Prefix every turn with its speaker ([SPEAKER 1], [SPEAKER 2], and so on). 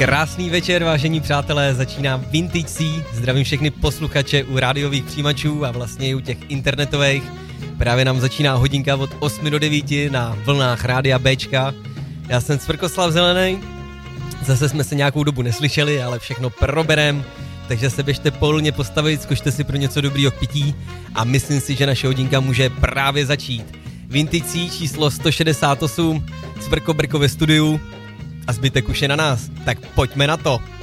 [SPEAKER 1] Krásný večer, vážení přátelé, začíná Vintage C. Zdravím všechny posluchače u rádiových přijímačů a vlastně i u těch internetových. Právě nám začíná hodinka od 8 do 9 na vlnách rádia Bčka. Já jsem Cvrkoslav Zelenej, zase jsme se nějakou dobu neslyšeli, ale všechno proberem, takže se běžte pohodlně postavit, zkušte si pro něco dobrýho k pití a myslím si, že naše hodinka může právě začít. Vintage C číslo 168, Cvrko Brko ve studiu a zbytek už je na nás, tak pojďme na to.